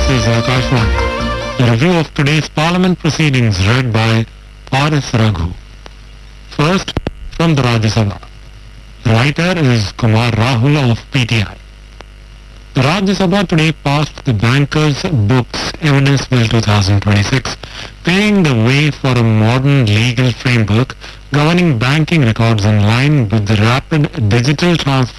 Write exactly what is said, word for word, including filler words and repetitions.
is Akashvani. A review of today's Parliament proceedings read by R S Raghu. First, from the Rajya Sabha. Writer is Kumar Rahul of P T I. The Rajya Sabha today passed the Bankers' Books Evidence Bill twenty twenty-six, paving the way for a modern legal framework governing banking records in line with the rapid digital transformation